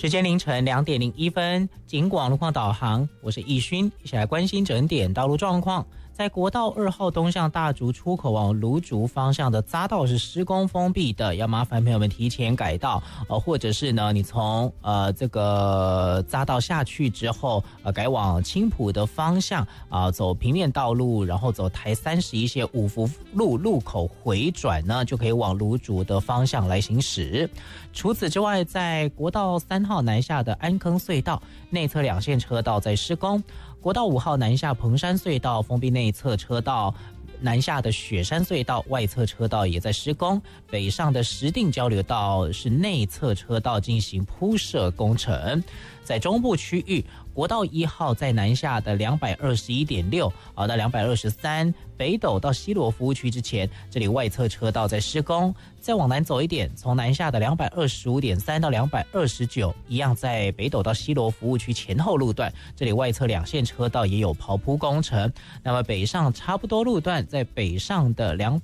时间凌晨2:01，警广路况导航，我是易勋，一起来关心整点道路状况。在国道2号东向大竹出口往芦竹方向的匝道是施工封闭的，要麻烦朋友们提前改道，或者是呢，你从这个匝道下去之后，改往青埔的方向走平面道路，然后走台31线五福路路口回转呢，就可以往芦竹的方向来行驶。除此之外，在国道3号南下的安坑隧道内侧2线车道在施工。国道5号南下蓬山隧道封闭内侧车道，南下的雪山隧道外侧车道也在施工，北上的石碇交流道是内侧车道进行铺设工程。在中部区域，国道1号在南下的221.6到223北斗到西螺服务区之前，这里外侧车道在施工。再往南走一点，从南下的225.3到229，一样在北斗到西螺服务区前后路段，这里外侧2线车道也有刨铺工程。那么北上差不多路段，在北上的